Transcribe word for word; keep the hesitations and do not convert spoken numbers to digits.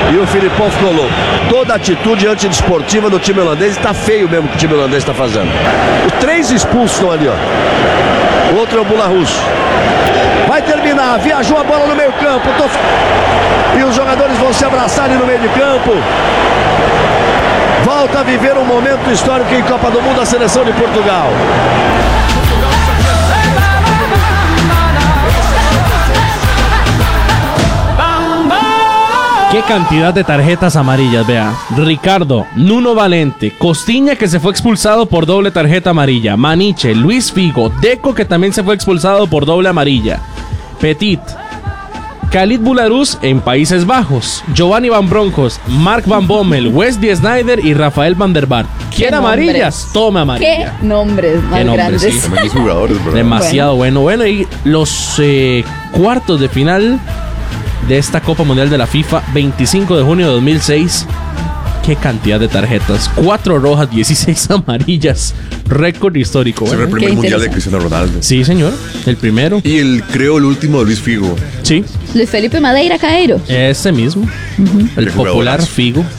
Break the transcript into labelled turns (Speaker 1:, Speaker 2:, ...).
Speaker 1: E o Filipão ficou louco. Toda a atitude antidesportiva do time holandês, está feio mesmo que o time holandês está fazendo. Os três expulsos estão ali, ó. O outro é o Bularus. Vai terminar, viajou a bola no meio campo. Tô... E os jogadores vão se abraçar ali no meio de campo. Volta a viver um momento histórico em Copa do Mundo a seleção de Portugal.
Speaker 2: Qué cantidad de tarjetas amarillas, vea. Ricardo, Nuno Valente, Costiña, que se fue expulsado por doble tarjeta amarilla, Maniche, Luis Figo, Deco, que también se fue expulsado por doble amarilla, Petit, Khalid Bularus en Países Bajos, Giovanni Van Bronckhorst, Mark Van Bommel, Wesley Sneijder y Rafael van der Vaart. ¿Quiere amarillas? Tome amarilla.
Speaker 3: Qué nombres más
Speaker 2: Qué nombres,
Speaker 3: grandes.
Speaker 2: sí.
Speaker 4: Buenos jugadores, bro.
Speaker 2: Demasiado bueno. Bueno, y los eh, cuartos de final de esta Copa Mundial de la FIFA, veinticinco de junio de dos mil seis. Qué cantidad de tarjetas. Cuatro rojas, dieciséis amarillas. Récord histórico.
Speaker 4: Ese fue el
Speaker 2: Bueno.
Speaker 4: primer
Speaker 3: Qué
Speaker 4: mundial de
Speaker 3: interesante.
Speaker 4: Cristiano Ronaldo.
Speaker 2: Sí, señor. El primero.
Speaker 4: Y el, creo, el último de Luis Figo.
Speaker 2: Sí.
Speaker 3: Luis Felipe Madeira Caeiro.
Speaker 2: Ese mismo. El
Speaker 4: Qué
Speaker 2: popular
Speaker 4: jugadorazo.
Speaker 2: Figo.